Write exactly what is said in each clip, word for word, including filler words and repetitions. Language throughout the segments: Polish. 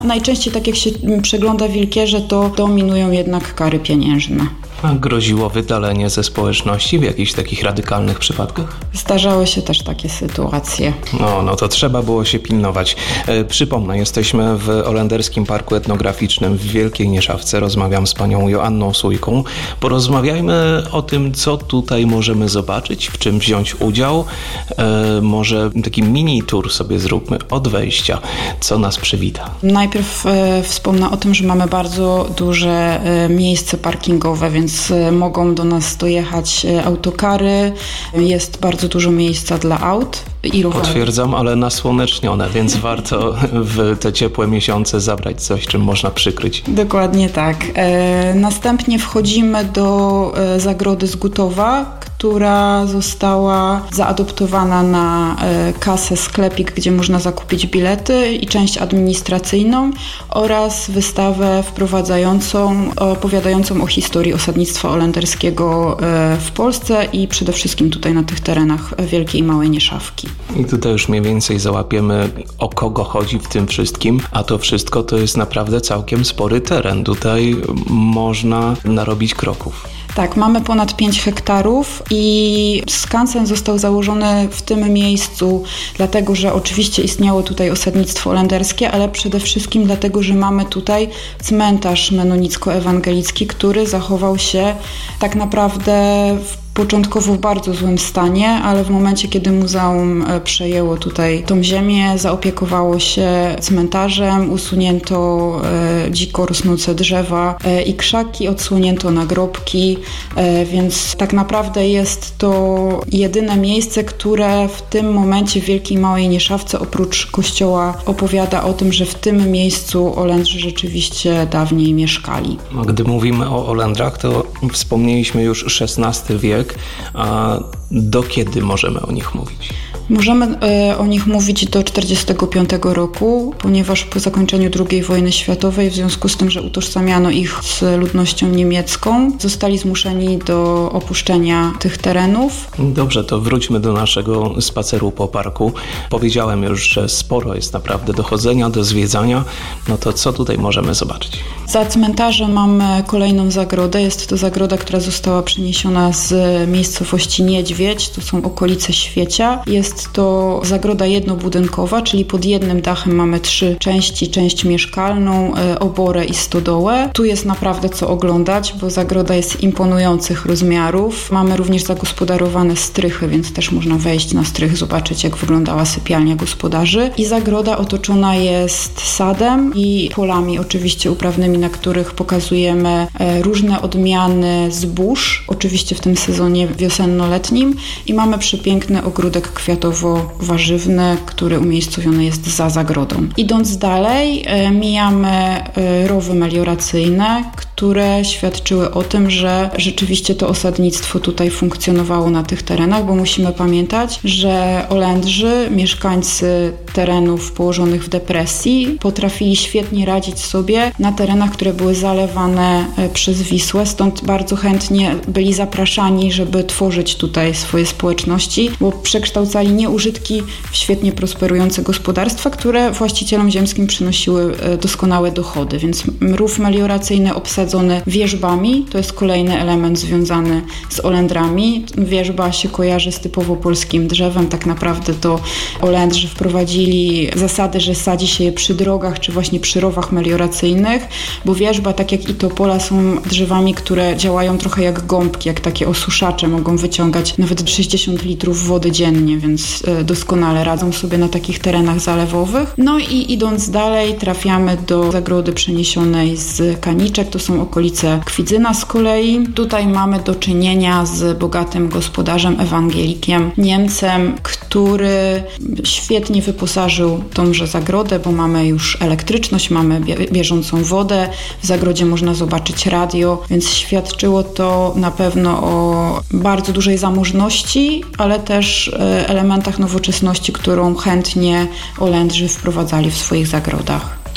Najczęściej, tak jak się przegląda Wilkierze, to dominują jednak kary pieniężne. A groziło wydalenie ze społeczności w jakichś takich radykalnych przypadkach? Zdarzały się też takie sytuacje. No, no to trzeba było się pilnować. E, przypomnę, jesteśmy w Olenderskim Parku Etnograficznym w Wielkiej Nieszawce. Rozmawiam z panią Joanną Sójką. Porozmawiajmy o tym, co tutaj możemy zobaczyć, w czym wziąć udział. E, może taki mini tour sobie zróbmy od wejścia. Co nas przywita? Najpierw e, wspomnę o tym, że mamy bardzo duże e, miejsce parkingowe, więc mogą do nas dojechać autokary. Jest bardzo dużo miejsca dla aut i rowerów. Potwierdzam, ale nasłonecznione, więc warto w te ciepłe miesiące zabrać coś, czym można przykryć. Dokładnie tak. E, następnie wchodzimy do e, zagrody z Gutowa, która została zaadoptowana na e, kasę sklepik, gdzie można zakupić bilety i część administracyjną oraz wystawę wprowadzającą, opowiadającą o historii osadnictwa olenderskiego e, w Polsce i przede wszystkim tutaj na tych terenach Wielkiej i Małej Nieszawki. I tutaj już mniej więcej załapiemy, o kogo chodzi w tym wszystkim, a to wszystko to jest naprawdę całkiem spory teren. Tutaj można narobić kroków. Tak, mamy ponad pięć hektarów i skansen został założony w tym miejscu dlatego, że oczywiście istniało tutaj osadnictwo olenderskie, ale przede wszystkim dlatego, że mamy tutaj cmentarz menonicko-ewangelicki, który zachował się tak naprawdę w początkowo w bardzo złym stanie, ale w momencie, kiedy muzeum przejęło tutaj tą ziemię, zaopiekowało się cmentarzem, usunięto e, dziko rosnące drzewa e, i krzaki, odsłonięto nagrobki, e, więc tak naprawdę jest to jedyne miejsce, które w tym momencie w Wielkiej i Małej Nieszawce oprócz kościoła opowiada o tym, że w tym miejscu Olendrzy rzeczywiście dawniej mieszkali. A gdy mówimy o Olendrach, to wspomnieliśmy już szesnasty wiek. A do kiedy możemy o nich mówić? Możemy e, o nich mówić do czterdziestego piątego roku, ponieważ po zakończeniu drugiej wojny światowej, w związku z tym, że utożsamiano ich z ludnością niemiecką, zostali zmuszeni do opuszczenia tych terenów. Dobrze, to wróćmy do naszego spaceru po parku. Powiedziałem już, że sporo jest naprawdę do chodzenia, do zwiedzania. No to co tutaj możemy zobaczyć? Za cmentarzem mamy kolejną zagrodę. Jest to zagroda, która została przeniesiona z miejscowości Niedźwiedź. To są okolice Świecia. Jest to zagroda jednobudynkowa, czyli pod jednym dachem mamy trzy części. Część mieszkalną, oborę i stodołę. Tu jest naprawdę co oglądać, bo zagroda jest imponujących rozmiarów. Mamy również zagospodarowane strychy, więc też można wejść na strych, zobaczyć jak wyglądała sypialnia gospodarzy. I zagroda otoczona jest sadem i polami oczywiście uprawnymi, na których pokazujemy różne odmiany zbóż, oczywiście w tym sezonie wiosenno-letnim i mamy przepiękny ogródek kwiatowo-warzywny, który umiejscowiony jest za zagrodą. Idąc dalej mijamy rowy melioracyjne, które świadczyły o tym, że rzeczywiście to osadnictwo tutaj funkcjonowało na tych terenach, bo musimy pamiętać, że Olendrzy, mieszkańcy terenów położonych w depresji, potrafili świetnie radzić sobie na terenach, które były zalewane przez Wisłę, stąd bardzo chętnie byli zapraszani, żeby tworzyć tutaj swoje społeczności, bo przekształcali nieużytki w świetnie prosperujące gospodarstwa, które właścicielom ziemskim przynosiły doskonałe dochody, więc rów melioracyjny obsadzony wierzbami, to jest kolejny element związany z Olendrami. Wierzba się kojarzy z typowo polskim drzewem, tak naprawdę to Olendrzy wprowadzili zasady, że sadzi się je przy drogach, czy właśnie przy rowach melioracyjnych, bo wierzba, tak jak i topola, są drzewami, które działają trochę jak gąbki, jak takie osuszacze, mogą wyciągać nawet sześćdziesiąt litrów wody dziennie, więc doskonale radzą sobie na takich terenach zalewowych. No i idąc dalej trafiamy do zagrody przeniesionej z Kaniczek, to są okolice Kwidzyna z kolei. Tutaj mamy do czynienia z bogatym gospodarzem, ewangelikiem, Niemcem, który świetnie wyposażył tąże zagrodę, bo mamy już elektryczność, mamy bieżącą wodę, w zagrodzie można zobaczyć radio, więc świadczyło to na pewno o bardzo dużej zamożności, ale też elementach nowoczesności, którą chętnie Olendrzy wprowadzali w swoich zagrodach.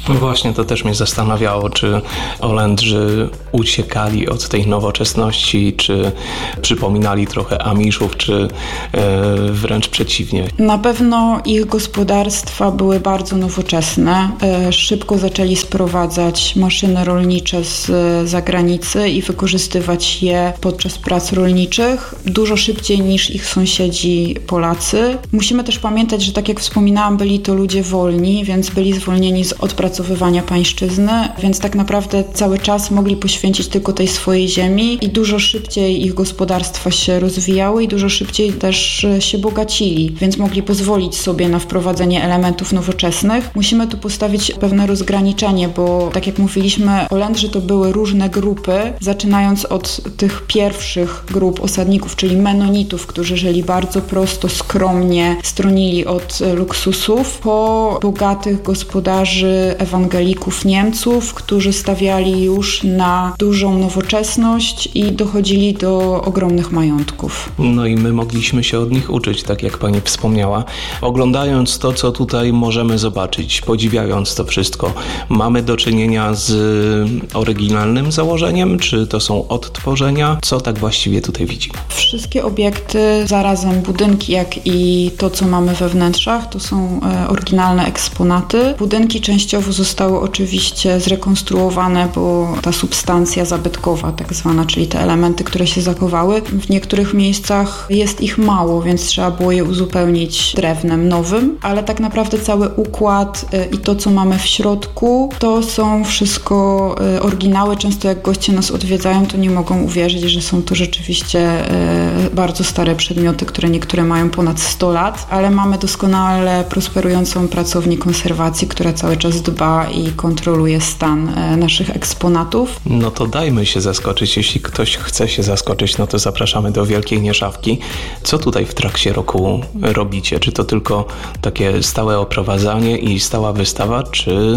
No właśnie, to też mnie zastanawiało, czy Olendrzy uciekali od tej nowoczesności, czy przypominali trochę Amiszów, czy e, wręcz przeciwnie. Na pewno ich gospodarstwa były bardzo nowoczesne. E, szybko zaczęli sprowadzać maszyny rolnicze z zagranicy i wykorzystywać je podczas prac rolniczych dużo szybciej niż ich sąsiedzi Polacy. Musimy też pamiętać, że tak jak wspominałam, byli to ludzie wolni, więc byli zwolnieni z odpracowywania pańszczyzny, więc tak naprawdę cały czas mogli poświęcić tylko tej swojej ziemi i dużo szybciej ich gospodarstwa się rozwijały i dużo szybciej też się bogacili, więc mogli pozwolić sobie na wprowadzenie elementów nowoczesnych. Musimy tu postawić pewne rozgraniczenie, bo tak jak mówiliśmy, Olendrzy to były różne grupy, zaczynając od tych pierwszych grup osadników, czyli menonitów, którzy żyli bardzo prosto, skromnie, stronili od luksusów, po bogatych gospodarzy ewangelików Niemców, którzy stawiali już na dużą nowoczesność i dochodzili do ogromnych majątków. No i my mogliśmy się od nich uczyć, tak jak pani wspomniała. Oglądając to, co tutaj możemy zobaczyć, podziwiając to wszystko, mamy do czynienia z oryginalnym założeniem, czy to są odtworzenia? Co tak właściwie tutaj widzimy? Wszystkie obiekty, zarazem budynki, jak i to, co mamy we wnętrzach, to są oryginalne eksponaty. Budynki częściowo zostały oczywiście zrekonstruowane, bo ta substancja zabytkowa tak zwana, czyli te elementy, które się zachowały, w niektórych miejscach jest ich mało, więc trzeba było je uzupełnić drewnem nowym, ale tak naprawdę cały układ i to, co mamy w środku, to są wszystko oryginały. Często jak goście nas odwiedzają, to nie mogą uwierzyć, że są to rzeczywiście bardzo stare przedmioty, które niektóre mają ponad sto lat, ale mamy doskonale prosperującą pracownię konserwacji, która cały czas dba i kontroluje stan naszych eksponatów. No to dajmy się zaskoczyć. Jeśli ktoś chce się zaskoczyć, no to zapraszamy do Wielkiej Nieszawki. Co tutaj w trakcie roku robicie? Czy to tylko takie stałe oprowadzanie i stała wystawa, czy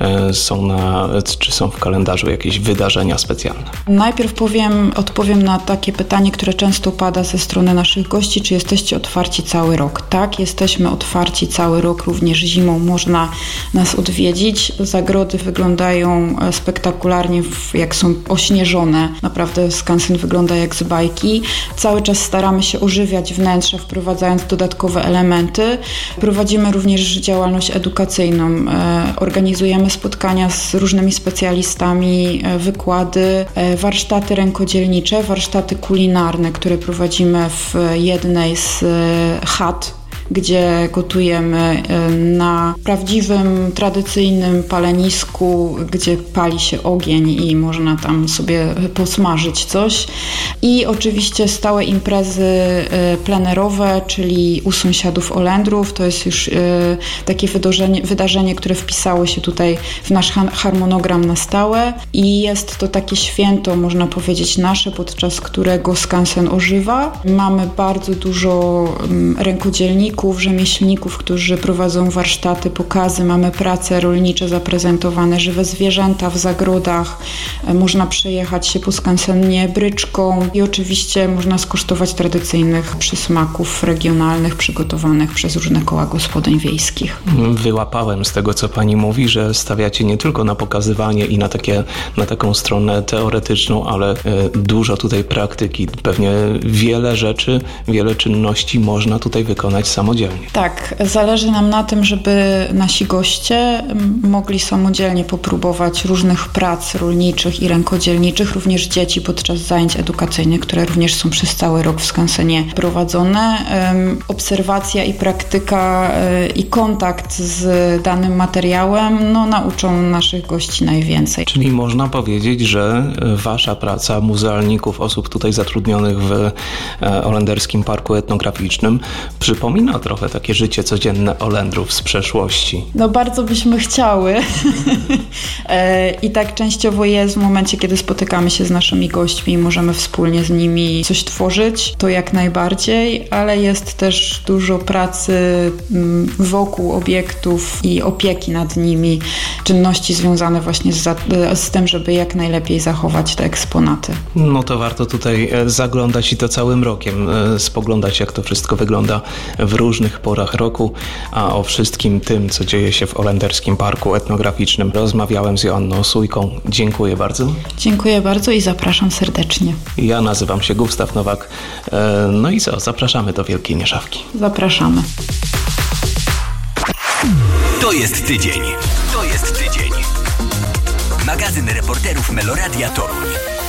są, na, czy są w kalendarzu jakieś wydarzenia specjalne? Najpierw powiem, odpowiem na takie pytanie, które często pada ze strony naszych gości, czy jesteście otwarci cały rok? Tak, jesteśmy otwarci cały rok, również zimą można nas odwiedzić. Zagrody wyglądają spektakularnie, jak są ośnieżone. Naprawdę skansen wygląda jak z bajki. Cały czas staramy się ożywiać wnętrze, wprowadzając dodatkowe elementy. Prowadzimy również działalność edukacyjną. Organizujemy spotkania z różnymi specjalistami, wykłady, warsztaty rękodzielnicze, warsztaty kulinarne, które prowadzimy w jednej z chat, gdzie gotujemy na prawdziwym, tradycyjnym palenisku, gdzie pali się ogień i można tam sobie posmażyć coś. I oczywiście stałe imprezy plenerowe, czyli u sąsiadów Olendrów. To jest już takie wydarzenie, wydarzenie, które wpisało się tutaj w nasz harmonogram na stałe i jest to takie święto, można powiedzieć, nasze, podczas którego skansen ożywa. Mamy bardzo dużo rękodzielników, rzemieślników, którzy prowadzą warsztaty, pokazy, mamy prace rolnicze zaprezentowane, żywe zwierzęta w zagrodach, można przejechać się po skansenie bryczką i oczywiście można skosztować tradycyjnych przysmaków regionalnych przygotowanych przez różne koła gospodyń wiejskich. Wyłapałem z tego, co pani mówi, że stawiacie nie tylko na pokazywanie i na, takie, na taką stronę teoretyczną, ale dużo tutaj praktyki. Pewnie wiele rzeczy, wiele czynności można tutaj wykonać samodzielnie. Tak, zależy nam na tym, żeby nasi goście mogli samodzielnie popróbować różnych prac rolniczych i rękodzielniczych, również dzieci podczas zajęć edukacyjnych, które również są przez cały rok w skansenie prowadzone. Obserwacja i praktyka i kontakt z danym materiałem no, nauczą naszych gości najwięcej. Czyli można powiedzieć, że wasza praca muzealników, osób tutaj zatrudnionych w Olenderskim Parku Etnograficznym przypomina trochę takie życie codzienne Olendrów z przeszłości. No bardzo byśmy chciały i tak częściowo jest w momencie, kiedy spotykamy się z naszymi gośćmi i możemy wspólnie z nimi coś tworzyć, to jak najbardziej, ale jest też dużo pracy wokół obiektów i opieki nad nimi, czynności związane właśnie z, z tym, żeby jak najlepiej zachować te eksponaty. No to warto tutaj zaglądać i to całym rokiem spoglądać, jak to wszystko wygląda w różnych porach roku, a o wszystkim tym, co dzieje się w Olenderskim Parku Etnograficznym, rozmawiałem z Joanną Sójką. Dziękuję bardzo. Dziękuję bardzo i zapraszam serdecznie. Ja nazywam się Gustaw Nowak. No i co? Zapraszamy do Wielkiej Nieszawki. Zapraszamy. To jest tydzień. To jest tydzień. Magazyn reporterów Meloradia Toruń.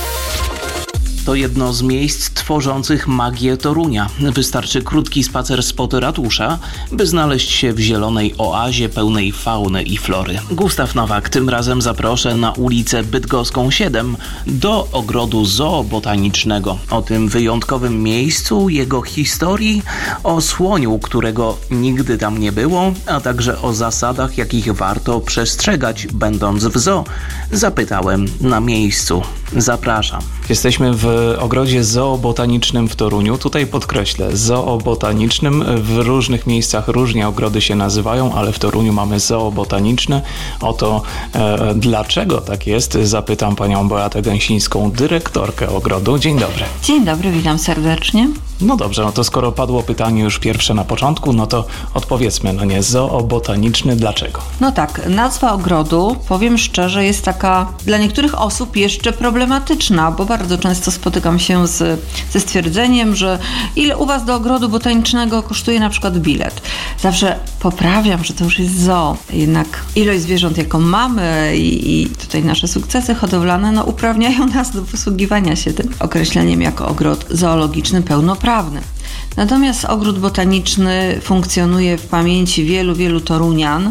To jedno z miejsc tworzących magię Torunia. Wystarczy krótki spacer spod ratusza, by znaleźć się w zielonej oazie pełnej fauny i flory. Gustaw Nowak, tym razem zaproszę na ulicę Bydgoską siedem do ogrodu zoobotanicznego. O tym wyjątkowym miejscu, jego historii, o słoniu, którego nigdy tam nie było, a także o zasadach, jakich warto przestrzegać, będąc w zoo, zapytałem na miejscu. Zapraszam. Jesteśmy w ogrodzie zoobotanicznym w Toruniu. Tutaj podkreślę, zoobotanicznym. W różnych miejscach różnie ogrody się nazywają, ale w Toruniu mamy zoobotaniczne. Oto e, dlaczego tak jest, zapytam panią Beatę Gęsińską, dyrektorkę ogrodu. Dzień dobry. Dzień dobry, witam serdecznie. No dobrze, no to skoro padło pytanie już pierwsze na początku, no to odpowiedzmy na nie. Zoobotaniczny dlaczego? No tak, nazwa ogrodu, powiem szczerze, jest taka dla niektórych osób jeszcze problematyczna, bo bardzo często spotykam się z, ze stwierdzeniem, że ile u was do ogrodu botanicznego kosztuje na przykład bilet. Zawsze poprawiam, że to już jest zoo. Jednak ilość zwierząt, jaką mamy i, i tutaj nasze sukcesy hodowlane, no uprawniają nas do posługiwania się tym określeniem jako ogród zoologiczny pełnoprawny. Natomiast ogród botaniczny funkcjonuje w pamięci wielu, wielu torunian,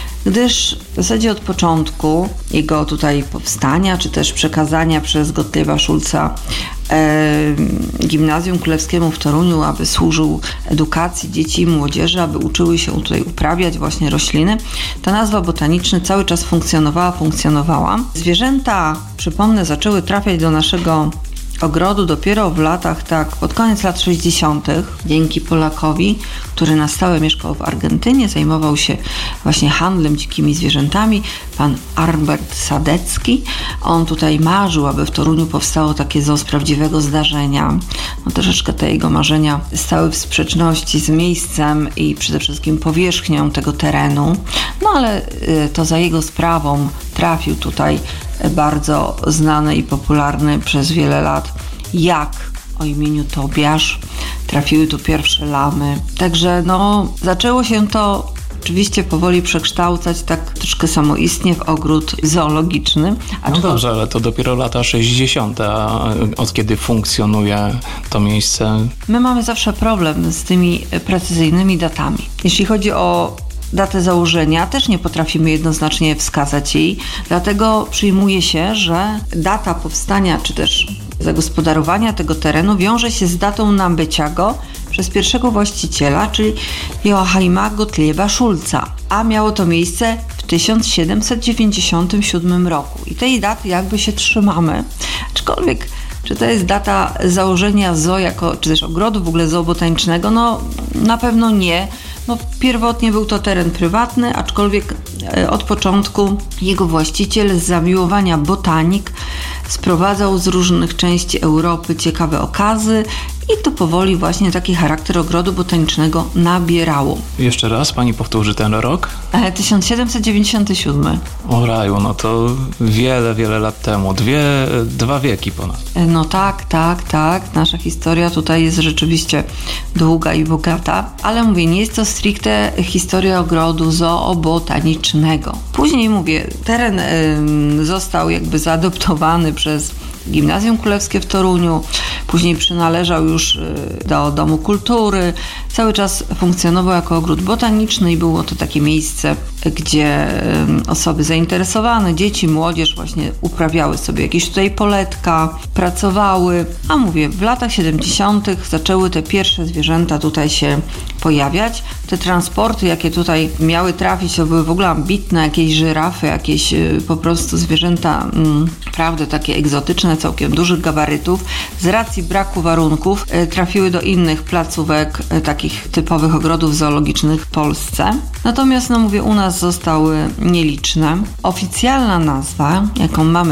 gdyż w zasadzie od początku jego tutaj powstania, czy też przekazania przez Gottlieba Schulza e, Gimnazjum Królewskiemu w Toruniu, aby służył edukacji dzieci i młodzieży, aby uczyły się tutaj uprawiać właśnie rośliny, ta nazwa botaniczny cały czas funkcjonowała, funkcjonowała. Zwierzęta, przypomnę, zaczęły trafiać do naszego ogrodu dopiero w latach, tak, pod koniec lat sześćdziesiątych, dzięki Polakowi, który na stałe mieszkał w Argentynie, zajmował się właśnie handlem dzikimi zwierzętami, pan Albert Sadecki. On tutaj marzył, aby w Toruniu powstało takie zoo z prawdziwego zdarzenia. No, troszeczkę te jego marzenia stały w sprzeczności z miejscem i przede wszystkim powierzchnią tego terenu, no ale y, to za jego sprawą trafił tutaj bardzo znany i popularny przez wiele lat jak o imieniu Tobiasz. Trafiły tu pierwsze lamy. Także no, zaczęło się to oczywiście powoli przekształcać tak troszkę samoistnie w ogród zoologiczny. A no dobrze, ale to dopiero lata sześćdziesiąte, a od kiedy funkcjonuje to miejsce? My mamy zawsze problem z tymi precyzyjnymi datami. Jeśli chodzi o datę założenia, też nie potrafimy jednoznacznie wskazać jej, dlatego przyjmuje się, że data powstania czy też zagospodarowania tego terenu wiąże się z datą nabycia go przez pierwszego właściciela, czyli Joachima Gottlieba Schulza, a miało to miejsce w tysiąc siedemset dziewięćdziesiątym siódmym roku. I tej daty jakby się trzymamy, aczkolwiek czy to jest data założenia zoo, jako, czy też ogrodu w ogóle zoobotanicznego? No na pewno nie. No, pierwotnie był to teren prywatny, aczkolwiek od początku jego właściciel z zamiłowania botanik sprowadzał z różnych części Europy ciekawe okazy i to powoli właśnie taki charakter ogrodu botanicznego nabierało. Jeszcze raz pani powtórzy ten rok? tysiąc siedemset dziewięćdziesiąty siódmy. O raju, no to wiele, wiele lat temu. Dwie, dwa wieki ponad. No tak, tak, tak. Nasza historia tutaj jest rzeczywiście długa i bogata, ale mówię, nie jest to stricte historia ogrodu zoobotanicznego. Później mówię, teren y, został jakby zaadoptowany przez Gimnazjum Królewskie w Toruniu, później przynależał już do Domu Kultury, cały czas funkcjonował jako ogród botaniczny i było to takie miejsce, gdzie osoby zainteresowane, dzieci, młodzież właśnie uprawiały sobie jakieś tutaj poletka, pracowały, a mówię, w latach siedemdziesiątych zaczęły te pierwsze zwierzęta tutaj się pojawiać. Te transporty, jakie tutaj miały trafić, to były w ogóle ambitne, jakieś żyrafy, jakieś po prostu zwierzęta, mm, prawda, takie egzotyczne, całkiem dużych gabarytów. Z racji braku warunków y, trafiły do innych placówek, y, takich typowych ogrodów zoologicznych w Polsce. Natomiast, no mówię, u nas zostały nieliczne. Oficjalna nazwa, jaką mamy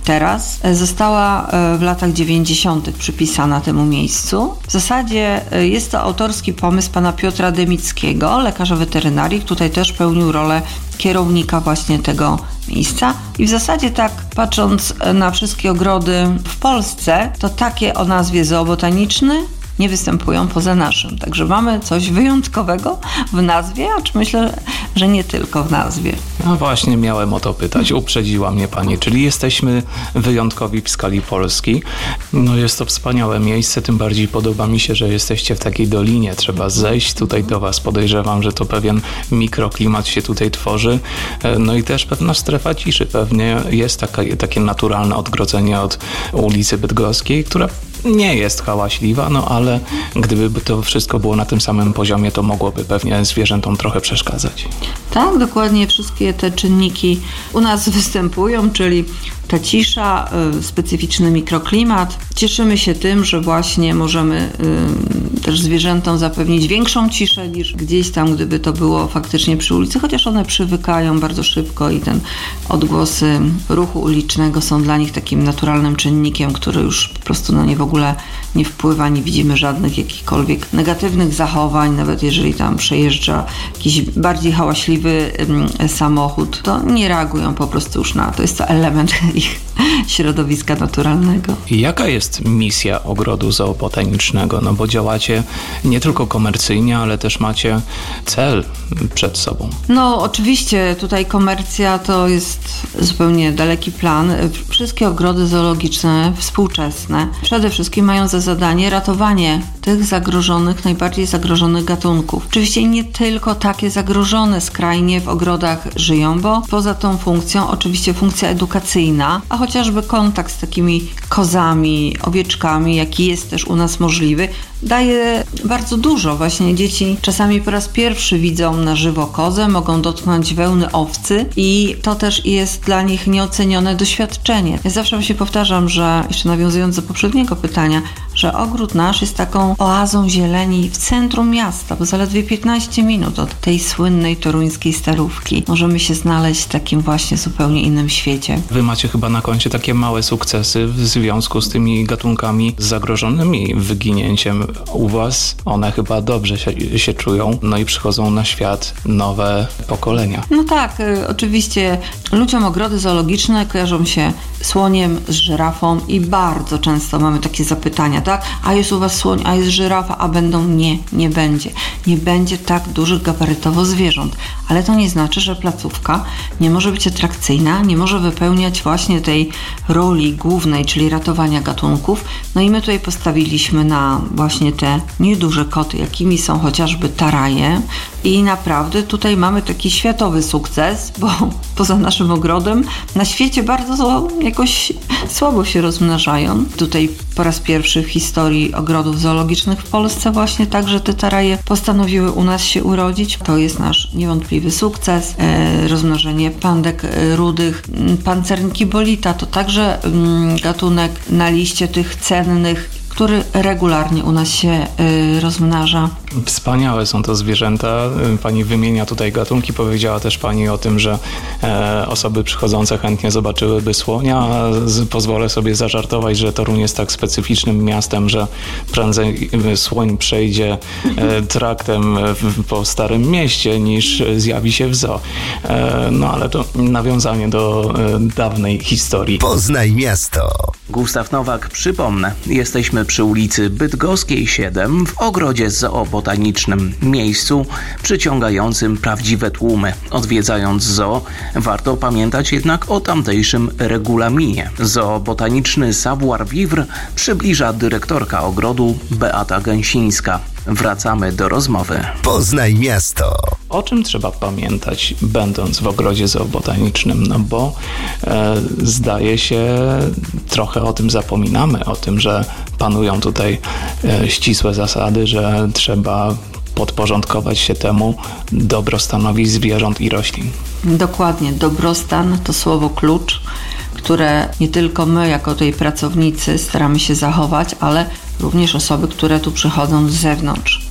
teraz, została w latach dziewięćdziesiątych przypisana temu miejscu. W zasadzie jest to autorski pomysł pana Piotra Demickiego, lekarza weterynarii, tutaj też pełnił rolę kierownika właśnie tego miejsca. I w zasadzie tak patrząc na wszystkie ogrody w Polsce, to takie o nazwie zoobotaniczny nie występują poza naszym. Także mamy coś wyjątkowego w nazwie, acz myślę, że nie tylko w nazwie. No właśnie, miałem o to pytać. Uprzedziła mnie pani. Czyli jesteśmy wyjątkowi w skali Polski. No jest to wspaniałe miejsce, tym bardziej podoba mi się, że jesteście w takiej dolinie. Trzeba zejść tutaj do was. Podejrzewam, że to pewien mikroklimat się tutaj tworzy. No i też pewna strefa ciszy. Pewnie jest taka, takie naturalne odgrodzenie od ulicy Bydgoskiej, która nie jest hałaśliwa, no ale gdyby to wszystko było na tym samym poziomie, to mogłoby pewnie zwierzętom trochę przeszkadzać. Tak, dokładnie wszystkie te czynniki u nas występują, czyli ta cisza, y, specyficzny mikroklimat. Cieszymy się tym, że właśnie możemy y, też zwierzętom zapewnić większą ciszę niż gdzieś tam, gdyby to było faktycznie przy ulicy, chociaż one przywykają bardzo szybko i ten odgłosy ruchu ulicznego są dla nich takim naturalnym czynnikiem, który już po prostu na nie w ogóle nie wpływa, nie widzimy żadnych jakichkolwiek negatywnych zachowań, nawet jeżeli tam przejeżdża jakiś bardziej hałaśliwy y, samochód, to nie reagują po prostu już na to. Jest to element ich środowiska naturalnego. I jaka jest misja ogrodu zoobotanicznego? No bo działacie nie tylko komercyjnie, ale też macie cel przed sobą. No oczywiście tutaj komercja to jest zupełnie daleki plan. Wszystkie ogrody zoologiczne, współczesne, przede wszystkim mają za zadanie ratowanie tych zagrożonych, najbardziej zagrożonych gatunków. Oczywiście nie tylko takie zagrożone skrajnie w ogrodach żyją, bo poza tą funkcją oczywiście funkcja edukacyjna, a chociażby kontakt z takimi kozami, owieczkami, jaki jest też u nas możliwy, daje bardzo dużo. Właśnie dzieci czasami po raz pierwszy widzą na żywo kozę, mogą dotknąć wełny owcy i to też jest dla nich nieocenione doświadczenie. Ja zawsze się powtarzam, że jeszcze nawiązując do poprzedniego pytania, że ogród nasz jest taką oazą zieleni w centrum miasta, bo zaledwie piętnaście minut od tej słynnej toruńskiej Starówki możemy się znaleźć w takim właśnie zupełnie innym świecie. Wy macie chyba na koncie takie małe sukcesy w związku z tymi gatunkami zagrożonymi wyginięciem. U was one chyba dobrze się, się czują, no i przychodzą na świat nowe pokolenia. No tak, y, oczywiście ludziom ogrody zoologiczne kojarzą się słoniem, z żyrafą i bardzo często mamy takie zapytania, tak? A jest u was słoń, a jest żyrafa, a będą? Nie, nie będzie. Nie będzie tak dużych gabarytowo zwierząt, ale to nie znaczy, że placówka nie może być atrakcyjna, nie może wypełniać właśnie tej roli głównej, czyli ratowania gatunków. No i my tutaj postawiliśmy na właśnie te nieduże koty, jakimi są chociażby taraje i naprawdę tutaj mamy taki światowy sukces, bo poza naszym ogrodem na świecie bardzo jakoś słabo się rozmnażają. Tutaj po raz pierwszy w historii ogrodów zoologicznych w Polsce właśnie także te taraje postanowiły u nas się urodzić. To jest nasz niewątpliwy sukces. E, rozmnożenie pandek rudych. Pancerniki bolita to także mm, gatunek na liście tych cennych, który regularnie u nas się y, rozmnaża. Wspaniałe są to zwierzęta. Pani wymienia tutaj gatunki. Powiedziała też pani o tym, że e, osoby przychodzące chętnie zobaczyłyby słonia. Z, pozwolę sobie zażartować, że Toruń jest tak specyficznym miastem, że prędzej słoń przejdzie e, traktem w, po Starym Mieście niż zjawi się w zoo. E, no ale to nawiązanie do e, dawnej historii. Poznaj miasto. Gustaw Nowak, przypomnę, jesteśmy przy ulicy Bydgoskiej siedem w ogrodzie zoobotanicznym, miejscu przyciągającym prawdziwe tłumy. Odwiedzając zoo, warto pamiętać jednak o tamtejszym regulaminie. Zoobotaniczny savoir-vivre przybliża dyrektorka ogrodu Beata Gęsińska. Wracamy do rozmowy. Poznaj miasto. O czym trzeba pamiętać, będąc w ogrodzie zoobotanicznym? No bo e, zdaje się, trochę o tym zapominamy, o tym, że panują tutaj e, ścisłe zasady, że trzeba podporządkować się temu dobrostanowi zwierząt i roślin. Dokładnie, dobrostan to słowo klucz, które nie tylko my jako tutaj pracownicy staramy się zachować, ale również osoby, które tu przychodzą z zewnątrz.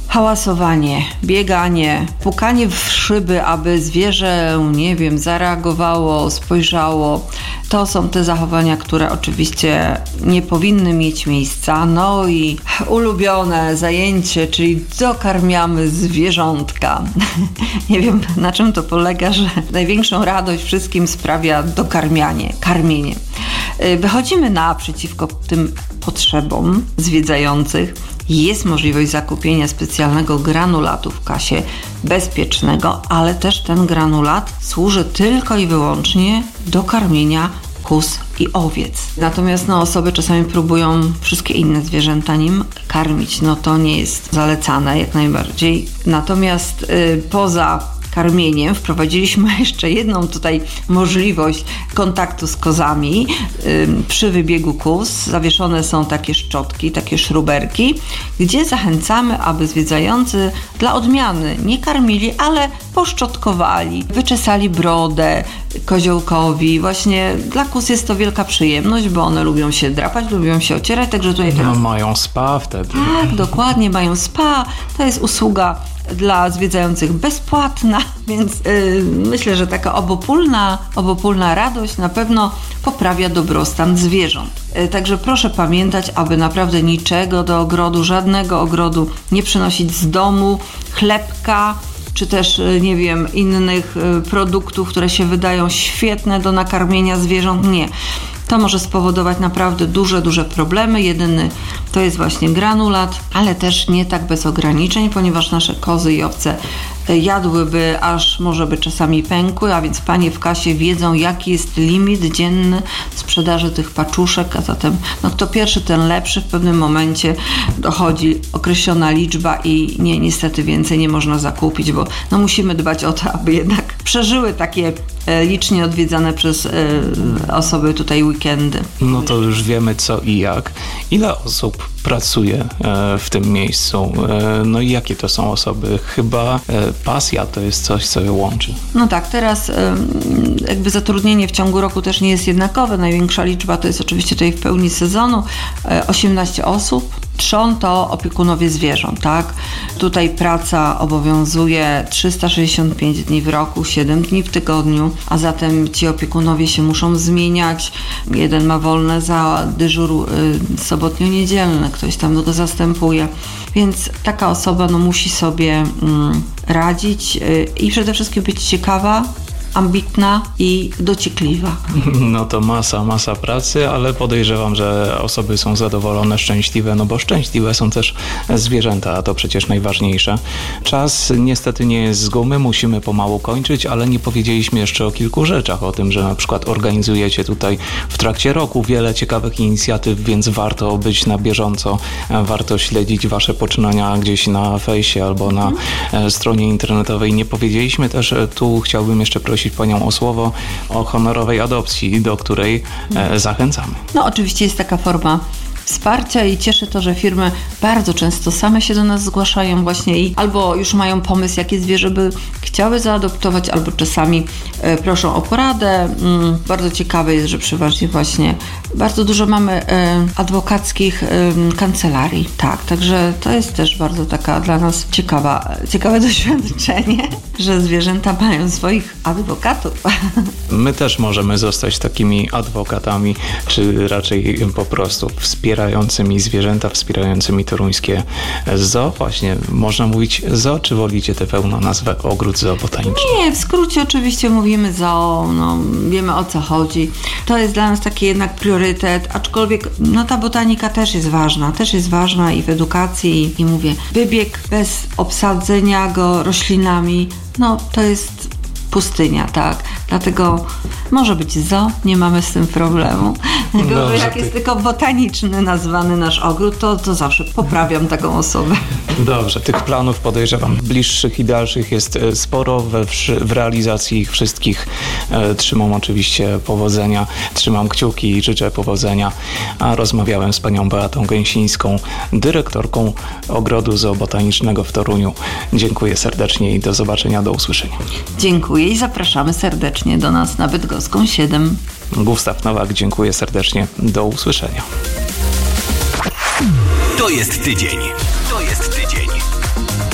Hałasowanie, bieganie, pukanie w szyby, aby zwierzę, nie wiem, zareagowało, spojrzało. To są te zachowania, które oczywiście nie powinny mieć miejsca. No i ulubione zajęcie, czyli dokarmiamy zwierzątka. Nie wiem, na czym to polega, że największą radość wszystkim sprawia dokarmianie, karmienie. Wychodzimy naprzeciwko tym potrzebom zwiedzających. Jest możliwość zakupienia specjalnego granulatu w kasie bezpiecznego, ale też ten granulat służy tylko i wyłącznie do karmienia kóz i owiec. Natomiast no, osoby czasami próbują wszystkie inne zwierzęta nim karmić. No to nie jest zalecane jak najbardziej. Natomiast yy, poza karmieniem wprowadziliśmy jeszcze jedną tutaj możliwość kontaktu z kozami. Przy wybiegu kóz zawieszone są takie szczotki, takie szruberki, gdzie zachęcamy, aby zwiedzający dla odmiany nie karmili, ale poszczotkowali, wyczesali brodę koziołkowi. Właśnie dla kóz jest to wielka przyjemność, bo one lubią się drapać, lubią się ocierać, także tutaj teraz... No mają spa wtedy. Tak, dokładnie, mają spa. To jest usługa dla zwiedzających bezpłatna, więc yy, myślę, że taka obopólna, obopólna radość na pewno poprawia dobrostan zwierząt. Yy, także proszę pamiętać, aby naprawdę niczego do ogrodu, żadnego ogrodu nie przynosić z domu, chlebka, czy też, nie wiem, innych produktów, które się wydają świetne do nakarmienia zwierząt. Nie. To może spowodować naprawdę duże, duże problemy. Jedyny to jest właśnie granulat, ale też nie tak bez ograniczeń, ponieważ nasze kozy i owce jadłyby, aż może by czasami pękły, a więc panie w kasie wiedzą, jaki jest limit dzienny sprzedaży tych paczuszek, a zatem no kto pierwszy, ten lepszy. W pewnym momencie dochodzi określona liczba i nie, niestety więcej nie można zakupić, bo no musimy dbać o to, aby jednak przeżyły takie e, licznie odwiedzane przez e, osoby tutaj weekendy. No to już wiemy co i jak. Ile osób pracuje e, w tym miejscu? E, no i jakie to są osoby? Chyba e, pasja to jest coś, co je łączy. No tak, teraz e, jakby zatrudnienie w ciągu roku też nie jest jednakowe. Największa liczba to jest oczywiście tutaj w pełni sezonu, e, osiemnaście osób. Trzon to opiekunowie zwierząt, tak? Tutaj praca obowiązuje trzysta sześćdziesiąt pięć dni w roku, siedem dni w tygodniu, a zatem ci opiekunowie się muszą zmieniać. Jeden ma wolne za dyżur y, sobotnio-niedzielny, ktoś tam go zastępuje, więc taka osoba no, musi sobie y, radzić y, i przede wszystkim być ciekawa, ambitna i dociekliwa. No to masa, masa pracy, ale podejrzewam, że osoby są zadowolone, szczęśliwe, no bo szczęśliwe są też zwierzęta, a to przecież najważniejsze. Czas niestety nie jest z gumy, musimy pomału kończyć, ale nie powiedzieliśmy jeszcze o kilku rzeczach, o tym, że na przykład organizujecie tutaj w trakcie roku wiele ciekawych inicjatyw, więc warto być na bieżąco, warto śledzić wasze poczynania gdzieś na fejsie albo na mhm. stronie internetowej. Nie powiedzieliśmy też, tu chciałbym jeszcze prosić panią o słowo o honorowej adopcji, do której e, zachęcamy. No oczywiście jest taka forma wsparcia i cieszy to, że firmy bardzo często same się do nas zgłaszają właśnie i albo już mają pomysł, jakie zwierzę by chciały zaadoptować, albo czasami e, proszą o poradę. Mm, bardzo ciekawe jest, że przeważnie właśnie bardzo dużo mamy e, adwokackich e, kancelarii. Tak, także to jest też bardzo taka dla nas ciekawa, ciekawe doświadczenie, że zwierzęta mają swoich adwokatów. My też możemy zostać takimi adwokatami, czy raczej po prostu wspierającymi zwierzęta, wspierającymi toruńskie zoo. Właśnie można mówić zoo, czy wolicie tę pełną nazwę ogród zoobotaniczny? Nie, w skrócie oczywiście mówimy zoo, no, wiemy o co chodzi. To jest dla nas taki jednak priorytet, aczkolwiek no, ta botanika też jest ważna, też jest ważna i w edukacji i, i mówię, wybieg bez obsadzenia go roślinami, no to jest pustynia, tak? Dlatego może być zoo, nie mamy z tym problemu. Tylko, jak ty... jest tylko botaniczny nazwany nasz ogród, to, to zawsze poprawiam taką osobę. Dobrze, tych planów podejrzewam bliższych i dalszych jest sporo, we, w realizacji ich wszystkich e, trzymam oczywiście powodzenia, trzymam kciuki i życzę powodzenia, a rozmawiałem z panią Beatą Gęsińską, dyrektorką ogrodu zoobotanicznego w Toruniu. Dziękuję serdecznie i do zobaczenia, do usłyszenia. Dziękuję i zapraszamy serdecznie do nas na Bydgoską siedem. Gustaw Nowak, dziękuję serdecznie, do usłyszenia. To jest tydzień. To jest tydzień.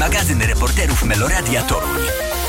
Magazyn reporterów Meloradia Toruń.